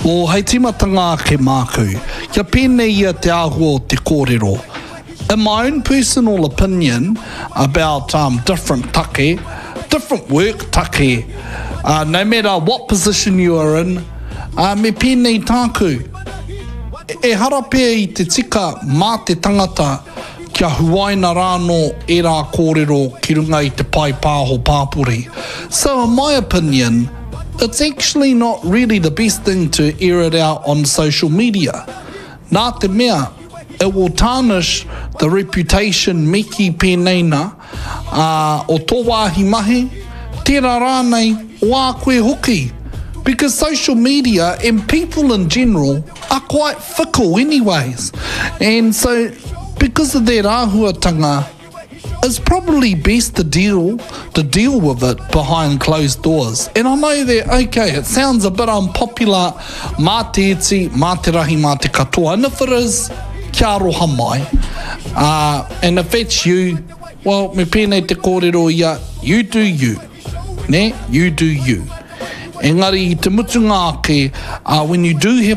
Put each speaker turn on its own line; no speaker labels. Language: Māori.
o hei timatanga ke māku, kia pēnei ia te āhua o te kōrero. In my own personal opinion about different take, different work take, no matter what position you are in, me pēnei tāku. E harapea I te tika mā te tangata kia huaina rāno e rā kōrero ki runga I te pai pāho pāpuri. So in my opinion, it's actually not really the best thing to air it out on social media. Nā te mea, it will tarnish the reputation meki pēneina o tō wāhi mahi, tērā rānei o a koe hoki. Because social media and people in general are quite fickle anyways. And so, because of that āhuatanga, it's probably best to deal with it behind closed doors. And I know that, okay, it sounds a bit unpopular, mā te iti, mā te rahi, mā te katoa. And if it is, kia aroha mai. And if it's you, well, me pēnei te kōrero ia, you do you. Ne? You do you. Engari, I te mutunga ake, when you do have